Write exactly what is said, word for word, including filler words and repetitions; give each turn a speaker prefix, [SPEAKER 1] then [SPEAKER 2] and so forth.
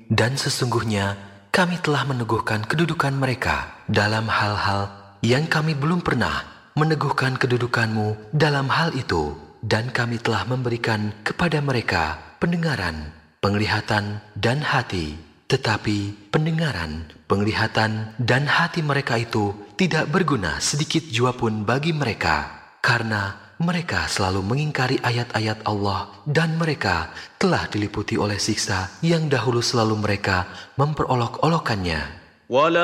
[SPEAKER 1] Dan sesungguhnya kami telah meneguhkan kedudukan mereka dalam hal-hal yang kami belum pernah meneguhkan kedudukanmu dalam hal itu. Dan kami telah memberikan kepada mereka pendengaran, penglihatan, dan hati. Tetapi pendengaran, penglihatan, dan hati mereka itu tidak berguna sedikit jua pun bagi mereka, karena mereka selalu mengingkari ayat-ayat Allah, dan mereka telah diliputi oleh siksa yang dahulu selalu mereka memperolok-olokannya.